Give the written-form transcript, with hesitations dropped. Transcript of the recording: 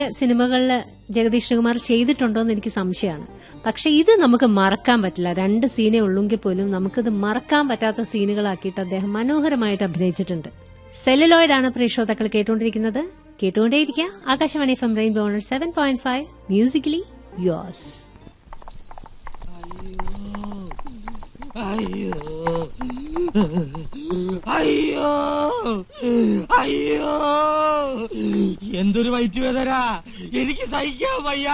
സിനിമകളിൽ ജഗദീഷ് ശ്രീകുമാർ ചെയ്തിട്ടുണ്ടോ എന്ന് എനിക്ക് സംശയമാണ്. പക്ഷെ ഇത് നമുക്ക് മറക്കാൻ പറ്റില്ല. 2 സീനേ ഉള്ളെങ്കിൽ പോലും നമുക്കിത് മറക്കാൻ പറ്റാത്ത സീനുകളാക്കിയിട്ട് അദ്ദേഹം മനോഹരമായിട്ട് അഭിനയിച്ചിട്ടുണ്ട്. സെല്ലുലോയിഡ് ആണ് പ്രിയ ശ്രോതാക്കൾ കേട്ടുകൊണ്ടിരിക്കുന്നത്. കേട്ടുകൊണ്ടേയിരിക്കുക ആകാശവാണി FM റെയിൻബോ 7.5 മ്യൂസിക്കലി യോസ്. അയ്യോ അയ്യോ അയ്യോ എന്തൊരു വയറ്റുവേദന, എനിക്ക് സഹിക്കാൻ വയ്യ.